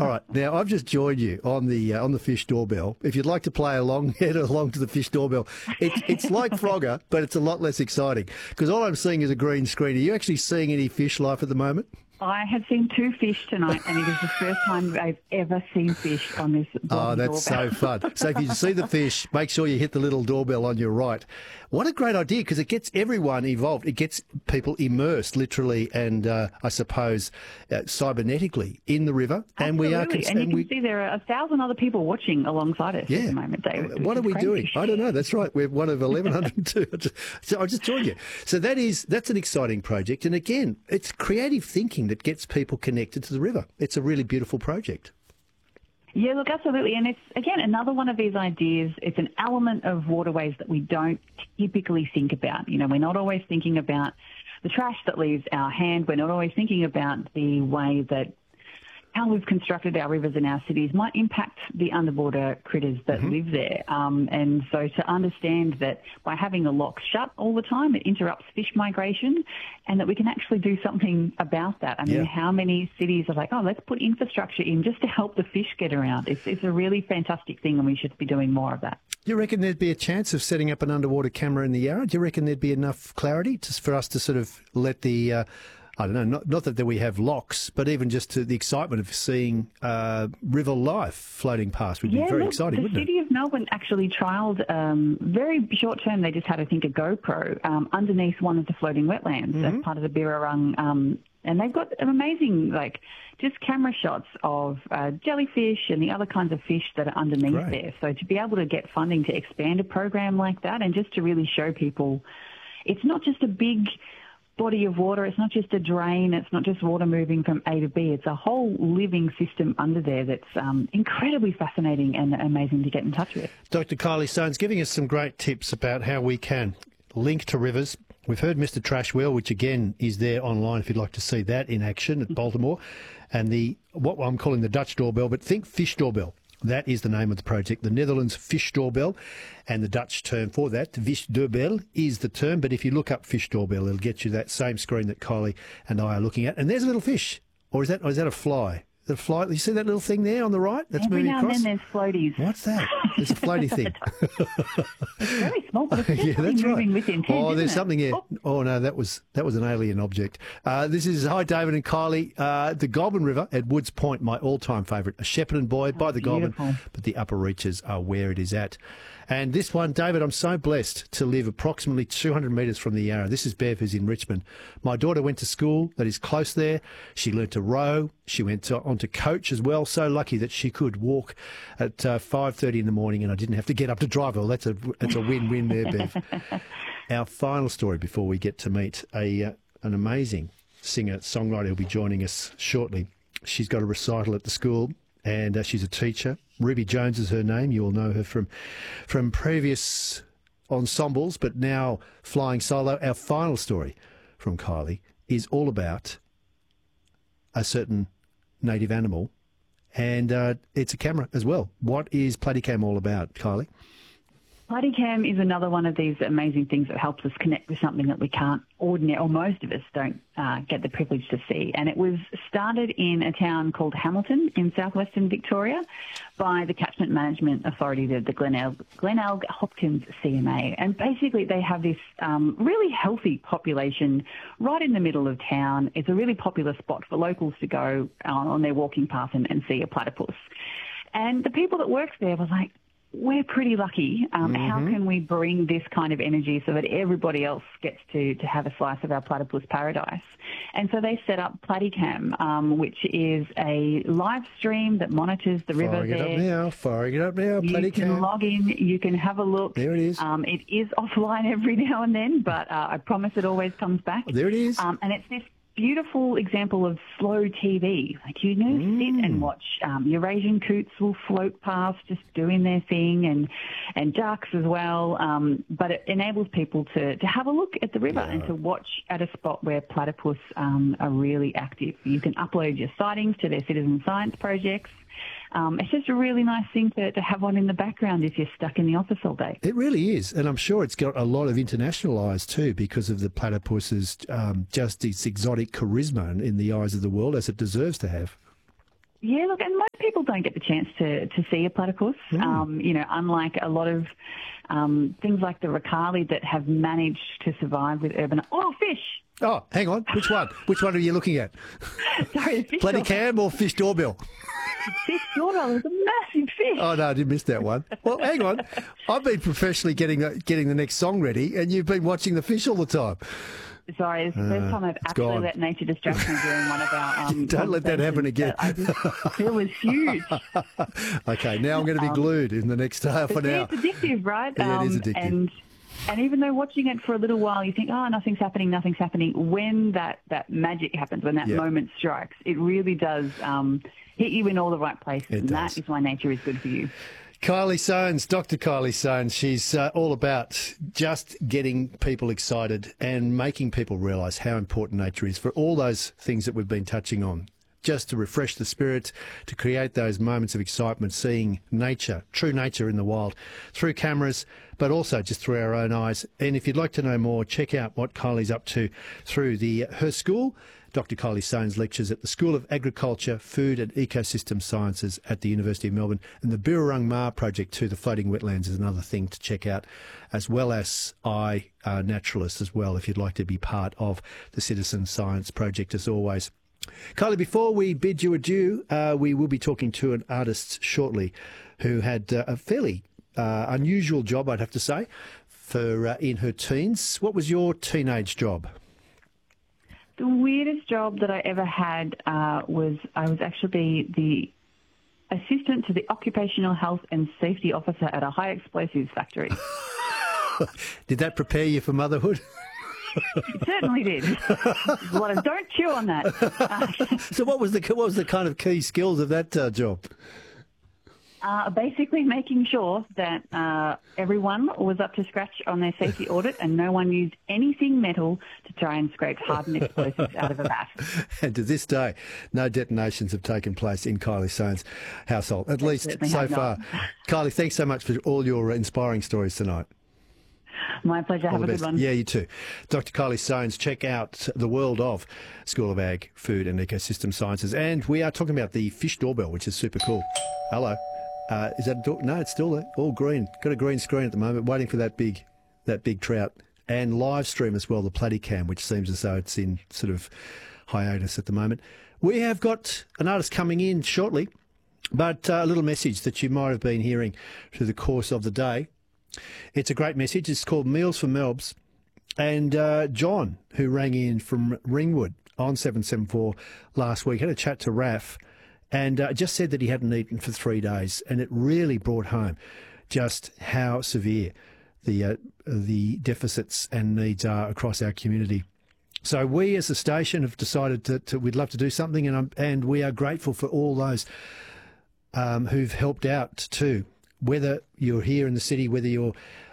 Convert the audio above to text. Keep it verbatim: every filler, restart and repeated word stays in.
All right, now I've just joined you on the uh, on the fish doorbell. If you'd like to play along, head along to the fish doorbell. It's it's like Frogger, but it's a lot less exciting because all I'm seeing is a green screen. Are you actually seeing any fish life at the moment? I have seen two fish tonight, and it is the first time I've ever seen fish on this Oh, that's doorbell. so fun. So if you see the fish, make sure you hit the little doorbell on your right. What a great idea, because it gets everyone involved. It gets people immersed, literally, and uh, I suppose uh, cybernetically in the river. Absolutely. And we are. And you and can we, see there are a thousand other people watching alongside us yeah. at the moment, David. What are we crazy. doing? I don't know. That's right. We're one of eleven hundred two. So I just joined you. So that is that's an exciting project, and again, it's creative thinking that gets people connected to the river. It's a really beautiful project. Yeah, look, absolutely. And it's, again, another one of these ideas. It's an element of waterways that we don't typically think about. You know, we're not always thinking about the trash that leaves our hand. We're not always thinking about the way that how we've constructed our rivers and our cities might impact the underwater critters that mm-hmm. live there. Um, and so to understand that by having the locks shut all the time, it interrupts fish migration, and that we can actually do something about that. I mean, yeah. how many cities are like, oh, let's put infrastructure in just to help the fish get around. It's, it's a really fantastic thing, and we should be doing more of that. Do you reckon there'd be a chance of setting up an underwater camera in the Yarra? Do you reckon there'd be enough clarity just for us to sort of let the... Uh, I don't know, not, not that we have locks, but even just to the excitement of seeing uh, river life floating past would yeah, be very look, exciting, wouldn't it? The City of Melbourne actually trialled, um, very short term, they just had, I think, a GoPro um, underneath one of the floating wetlands mm-hmm. as part of the Birrarung. Um, and they've got an amazing, like, just camera shots of uh, jellyfish and the other kinds of fish that are underneath Great. there. So to be able to get funding to expand a program like that, and just to really show people it's not just a big body of water, it's not just a drain, it's not just water moving from A to B, it's a whole living system under there that's um, incredibly fascinating and amazing to get in touch with. Doctor Kylie Stone's giving us some great tips about how we can link to rivers. We've heard Mister Trash Wheel, which again is there online if you'd like to see that in action at Baltimore, and the what I'm calling the Dutch doorbell, but think fish doorbell. That is the name of the project, the Netherlands Fish Doorbell, and the Dutch term for that, vis doorbell, is the term. But if you look up fish doorbell, it'll get you that same screen that Kylie and I are looking at. And there's a little fish, or is that, or is that a fly? The fly. You see that little thing there on the right? That's Every moving now across. and then there's floaties. What's that? It's a floaty thing. It's very small, but it's definitely yeah, that's moving right. with intent. Oh, there's isn't something it? here. Oh. oh no, that was that was an alien object. Uh, this is hi David and Kylie. Uh, the Goulburn River at Woods Point, my all-time favourite. A Shepparton boy oh, by the beautiful. Goulburn, but the upper reaches are where it is at. And this one, David, I'm so blessed to live approximately two hundred metres from the Yarra. This is Bev, who's in Richmond. My daughter went to school that is close there. She learnt to row. She went to, on to coach as well. So lucky that she could walk at uh, five thirty in the morning and I didn't have to get up to drive her. Well, that's a, that's a win-win there, Bev. Our final story before we get to meet a uh, an amazing singer-songwriter who'll be joining us shortly. She's got a recital at the school and uh, she's a teacher. Ruby Jones is her name. You all know her from from previous ensembles, but now flying solo. Our final story from Kylie is all about a certain native animal, and uh, it's a camera as well. What is Platycam all about, Kylie? Platycam is another one of these amazing things that helps us connect with something that we can't ordinary, or most of us don't uh, get the privilege to see. And it was started in a town called Hamilton in southwestern Victoria by the Catchment Management Authority, the, the Glenelg, Glenelg Hopkins C M A. And basically they have this um, really healthy population right in the middle of town. It's a really popular spot for locals to go on, on their walking path and, and see a platypus. And the people that worked there were like, we're pretty lucky. Um, mm-hmm. How can we bring this kind of energy so that everybody else gets to, to have a slice of our platypus paradise? And so they set up Platycam, um, which is a live stream that monitors the river firing there. Firing it up now, firing it up now, Platycam. You can log in, you can have a look. There it is. Um, it is offline every now and then, but uh, I promise it always comes back. There it is. Um, and it's this beautiful example of slow T V. Like, you know, mm. sit and watch um, Eurasian coots will float past just doing their thing, and and ducks as well. Um, but it enables people to, to have a look at the river yeah. and to watch at a spot where platypus um, are really active. You can upload your sightings to their citizen science projects. Um, it's just a really nice thing to, to have on in the background if you're stuck in the office all day. It really is, and I'm sure it's got a lot of international eyes too because of the platypus's um, just its exotic charisma in the eyes of the world, as it deserves to have. Yeah, look, and most people don't get the chance to, to see a platypus. Mm. Um, you know, unlike a lot of um, things like the Ricali that have managed to survive with urban... Oh, fish! Oh, hang on. Which one? Which one are you looking at? Sorry, fish Platycam or fish doorbell? Fish doorbell is a massive fish. Oh, no, I did miss that one. Well, hang on. I've been professionally getting the, getting the next song ready, and you've been watching the fish all the time. Sorry, it's the first time I've actually gone. let nature distract me during one of our um, Don't let that happen again. I just, it was huge. Okay, now I'm going to be glued in the next half an hour. It's addictive, right? Yeah, um, it is addictive. And, and even though watching it for a little while, you think, oh, nothing's happening, nothing's happening. When that, that magic happens, when that yeah. moment strikes, it really does um, hit you in all the right places. It and does. that is why nature is good for you. Kylie Soanes, Doctor Kylie Soanes, she's uh, all about just getting people excited and making people realise how important nature is for all those things that we've been touching on. Just to refresh the spirit, to create those moments of excitement, seeing nature, true nature in the wild, through cameras, but also just through our own eyes. And if you'd like to know more, check out what Kylie's up to through the her school. Doctor Kylie Soanes lectures at the School of Agriculture, Food and Ecosystem Sciences at the University of Melbourne. And the Birrarung Maar project too, the floating wetlands, is another thing to check out, as well as I, uh, Naturalist as well, if you'd like to be part of the Citizen Science project as always. Kylie, before we bid you adieu, uh, we will be talking to an artist shortly who had uh, a fairly uh, unusual job, I'd have to say, for uh, in her teens. What was your teenage job? The weirdest job that I ever had uh, was I was actually the assistant to the Occupational Health and Safety Officer at a high explosives factory. Did that prepare you for motherhood? It certainly did. A lot of, don't chew on that. Uh, so what was the what was the kind of key skills of that uh, job? Uh, basically making sure that uh, everyone was up to scratch on their safety audit and no one used anything metal to try and scrape hardened explosives out of a vat. And to this day, no detonations have taken place in Kylie Soanes' household, at They least certainly so have far. not. Kylie, thanks so much for all your inspiring stories tonight. My pleasure. All Have the a good best. one. Yeah, you too. Doctor Kylie Soanes, check out the world of School of Ag, Food and Ecosystem Sciences. And we are talking about the fish doorbell, which is super cool. Hello. Uh, is that a door? No, it's still there. All green. Got a green screen at the moment, waiting for that big, that big trout. And live stream as well, the Platycam, which seems as though it's in sort of hiatus at the moment. We have got an artist coming in shortly, but uh, a little message that you might have been hearing through the course of the day. It's a great message. It's called Meals for Melbs. And uh, John, who rang in from Ringwood on seven seven four last week, had a chat to Raf and uh, just said that he hadn't eaten for three days. And it really brought home just how severe the uh, the deficits and needs are across our community. So we as a station have decided that to, we'd love to do something, and, um, and we are grateful for all those um, who've helped out too. Whether you're here in the city, whether you're